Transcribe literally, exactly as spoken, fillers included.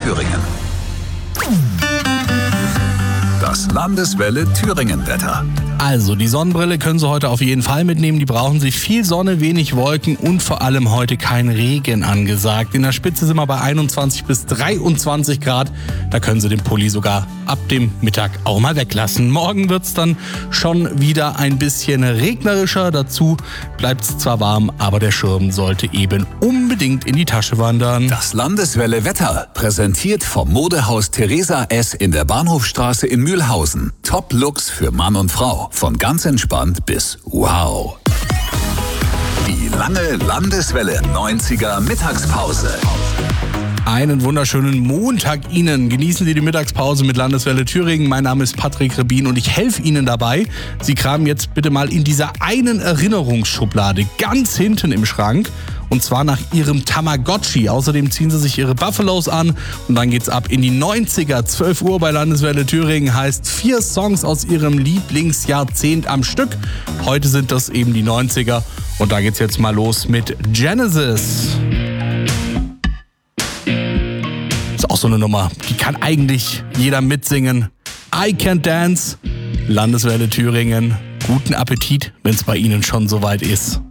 Thüringen. Das Landeswelle Thüringen-Wetter. Also, die Sonnenbrille können Sie heute auf jeden Fall mitnehmen. Die brauchen Sie. Viel Sonne, wenig Wolken und vor allem heute kein Regen angesagt. In der Spitze sind wir bei einundzwanzig bis dreiundzwanzig Grad. Da können Sie den Pulli sogar ab dem Mittag auch mal weglassen. Morgen wird's dann schon wieder ein bisschen regnerischer. Dazu bleibt's zwar warm, aber der Schirm sollte eben unbedingt in die Tasche wandern. Das Landeswelle Wetter, präsentiert vom Modehaus Theresa S. in der Bahnhofstraße in Mühlhausen. Top-Looks für Mann und Frau. Von ganz entspannt bis wow. Die lange Landeswelle neunziger Mittagspause. Einen wunderschönen Montag Ihnen. Genießen Sie die Mittagspause mit Landeswelle Thüringen. Mein Name ist Patrick Rebin und ich helfe Ihnen dabei. Sie kramen jetzt bitte mal in dieser einen Erinnerungsschublade ganz hinten im Schrank. Und zwar nach Ihrem Tamagotchi. Außerdem ziehen Sie sich Ihre Buffalos an und dann geht's ab in die neunziger. zwölf Uhr bei Landeswelle Thüringen heißt vier Songs aus Ihrem Lieblingsjahrzehnt am Stück. Heute sind das eben die neunziger und da geht's jetzt mal los mit Genesis. Ist auch so eine Nummer, die kann eigentlich jeder mitsingen. I Can't Dance, Landeswelle Thüringen. Guten Appetit, wenn es bei Ihnen schon soweit ist.